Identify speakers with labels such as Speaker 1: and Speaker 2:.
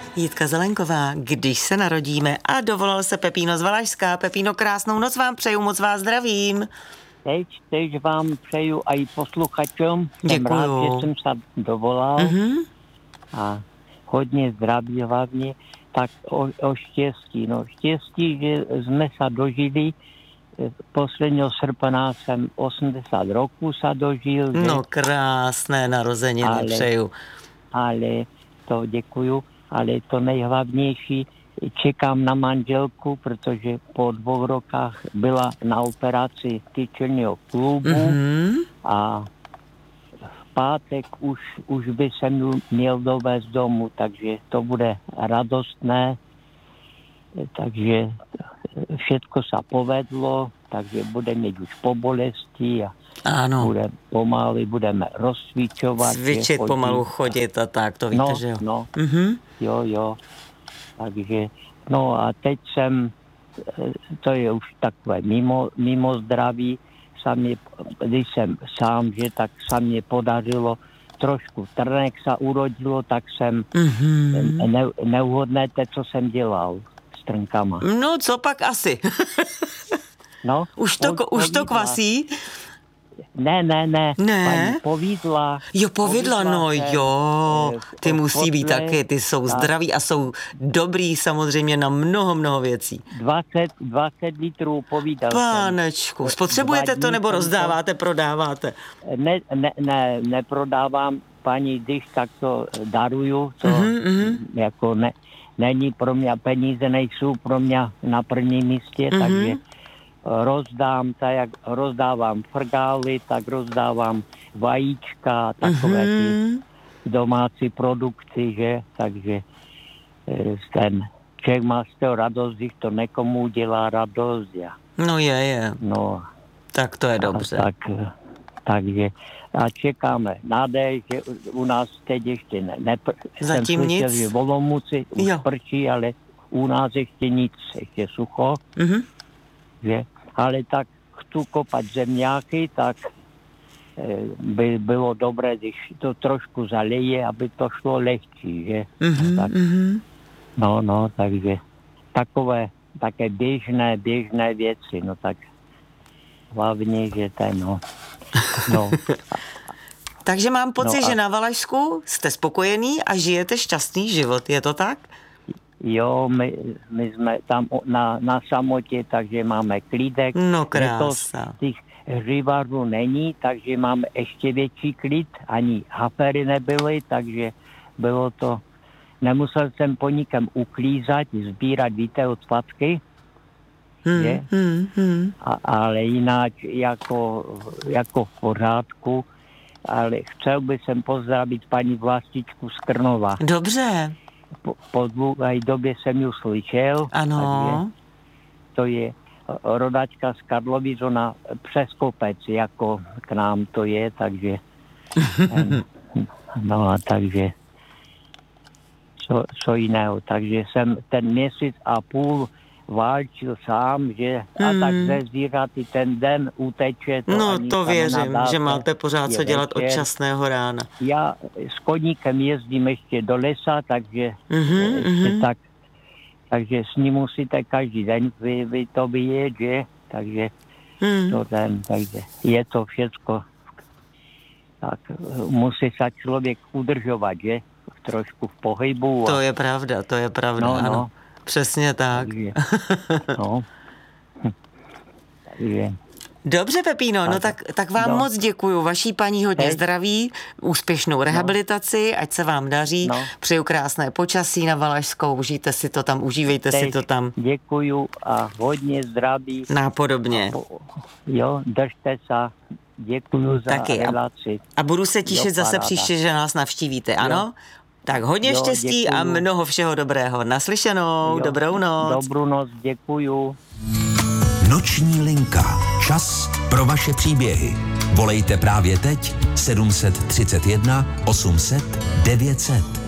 Speaker 1: Jitka Zelenková, Když se narodíme, a dovolal se Pepíno z Valašska. Pepíno, krásnou noc vám přeju, moc vás zdravím.
Speaker 2: Teď vám přeju a i posluchačům. Jsem
Speaker 1: Děkuju.
Speaker 2: rád, že jsem se dovolal. A hodně zdraví hlavně. Tak o štěstí. No štěstí, že jsme se dožili. Posledního srpna jsem 80 roků se dožil.
Speaker 1: No krásné narozeniny přeju.
Speaker 2: Ale to děkuju. Ale to nejhlavnější, čekám na manželku, protože po 2 rokách byla na operaci tyčelního kloubu a v pátek už by se měl dovést domů, takže to bude radostné. Takže všetko se povedlo, takže bude mít už po bolesti a
Speaker 1: ano.
Speaker 2: Budeme rozcvičovat.
Speaker 1: Cvičit, pomalu chodit a tak, to víte, že jo?
Speaker 2: No, jo. Takže, no a teď to je už takové mimo zdraví, když jsem sám, že tak se mě podařilo, trošku trnek se urodilo, tak jsem neuhodnéte, co jsem dělal s trnkama.
Speaker 1: No, co pak asi?
Speaker 2: No,
Speaker 1: už to kvasí?
Speaker 2: Ne. Paní povídla.
Speaker 1: Jo, povídla, no jo. Ty musí být taky, ty jsou zdraví a jsou dobrý samozřejmě na mnoho věcí.
Speaker 2: 20 litrů povídal.
Speaker 1: Pánečku, spotřebujete to nebo rozdáváte, prodáváte?
Speaker 2: Ne, neprodávám, paní, když tak to daruju, to jako není pro mě, peníze nejsou pro mě na prvním místě, takže rozdám, tak jak rozdávám frgály, tak rozdávám vajíčka, takové ty domácí produkty, že, takže ten člověk má z toho radost, když to někomu dělá radost.
Speaker 1: No je.
Speaker 2: No.
Speaker 1: Tak to je dobře.
Speaker 2: Takže a čekáme. Nádej, že u nás teď ještě
Speaker 1: zatím
Speaker 2: jsem slyšel,
Speaker 1: nic?
Speaker 2: že v Olomouci už prší, ale u nás ještě nic, ještě sucho. Že? Ale tak chci kopat zemňáky, tak by bylo dobré, když to trošku zaleje, aby to šlo lehčí, že? Tak, no, takže také běžné věci, no tak hlavně, že no.
Speaker 1: Takže mám pocit, že na Valašsku jste spokojený a žijete šťastný život, je to tak?
Speaker 2: Jo, my jsme tam na samotě, takže máme klídek.
Speaker 1: No krása.
Speaker 2: Těch hřívarů není, takže máme ještě větší klid. Ani hafery nebyly, takže bylo to... Nemusel jsem po nikam uklízat, sbírat, víte, odpadky. Ale jinak jako v pořádku. Ale chtěl bych jsem pozdravit paní Vlastičku z Krnova.
Speaker 1: Dobře.
Speaker 2: Po dlouhé době jsem ji slyšel.
Speaker 1: Ano.
Speaker 2: To je rodačka z Karlovic, ona přes kopec, jako k nám to je, takže no a takže co jiného. Takže jsem ten měsíc a půl válčil sám, že a tak ze zvířaty ten den uteče.
Speaker 1: No to věřím, že máte pořád co dělat od časného rána.
Speaker 2: Já s koníkem jezdím ještě do lesa, takže takže s ním musíte každý den vy to vyjet, že? Takže takže je to všecko. Tak musí se člověk udržovat, že? Trošku v pohybu.
Speaker 1: To je pravda, ano. No. Přesně tak.
Speaker 2: Takže.
Speaker 1: Dobře, Pepíno, no tak vám moc děkuju. Vaší paní hodně zdraví, úspěšnou rehabilitaci, ať se vám daří. Přeju krásné počasí na Valašskou, užijte si to tam, užívejte si to tam.
Speaker 2: Děkuju a hodně zdraví.
Speaker 1: Nápodobně.
Speaker 2: Jo, držte se. Děkuju za relaci.
Speaker 1: A budu se těšit zase příště, že nás navštívíte, ano? Tak hodně štěstí a mnoho všeho dobrého. Naslyšenou, dobrou noc.
Speaker 2: Dobrou noc, děkuju.
Speaker 3: Noční linka. Čas pro vaše příběhy. Volejte právě teď 731 800 900.